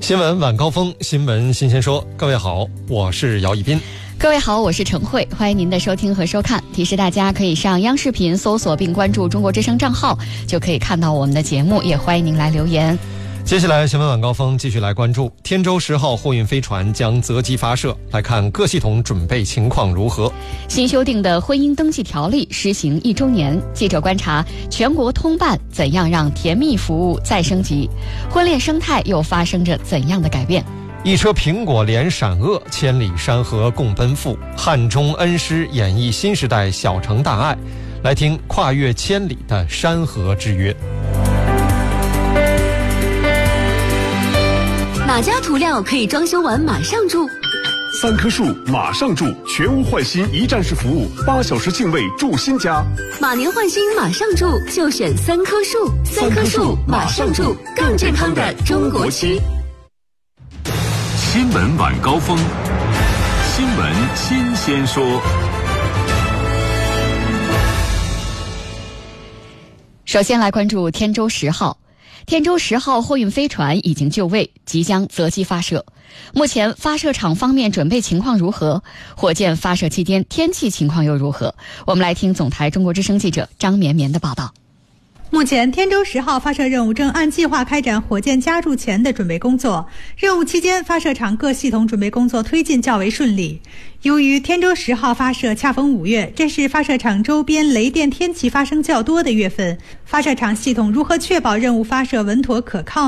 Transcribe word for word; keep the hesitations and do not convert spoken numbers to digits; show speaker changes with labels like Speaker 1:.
Speaker 1: 新闻晚高峰，新闻新鲜说。各位好，我是姚一斌。
Speaker 2: 各位好，我是陈慧，欢迎您的收听和收看。提示大家可以上央视频搜索并关注中国之声账号，就可以看到我们的节目，也欢迎您来留言。
Speaker 1: 接下来新闻晚高峰继续来关注天舟十号货运飞船将择机发射，来看各系统准备情况如何。
Speaker 2: 新修订的婚姻登记条例施行一周年，记者观察全国通办怎样让甜蜜服务再升级，婚恋生态又发生着怎样的改变。
Speaker 1: 一车苹果脸闪恶，千里山河共奔赴，汉中恩师演绎新时代小城大爱，来听跨越千里的山河之约。
Speaker 3: 哪家涂料可以装修完马上住？
Speaker 4: 三棵树马上住，全屋换新一站式服务，八小时净位住新家。
Speaker 3: 马年换新马上住，就选三棵树。三棵树马上住，更健康的中国区。
Speaker 5: 新闻晚高峰，新闻新鲜说。
Speaker 2: 首先来关注天舟十号。天舟十号货运飞船已经就位，即将择机发射。目前发射场方面准备情况如何？火箭发射期间天气情况又如何？我们来听总台中国之声记者张绵绵的报道。
Speaker 6: 目前天舟十号发射任务正按计划开展火箭加注前的准备工作，任务期间发射场各系统准备工作推进较为顺利。由于天舟十号发射恰逢五月，这是发射场周边雷电天气发生较多的月份，发射场系统如何确保任务发射稳妥可靠